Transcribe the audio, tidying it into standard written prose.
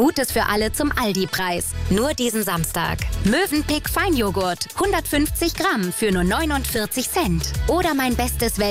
Gutes für alle zum Aldi-Preis. Nur diesen Samstag. Mövenpick Feinjoghurt. 150 Gramm für nur 49 Cent. Oder mein bestes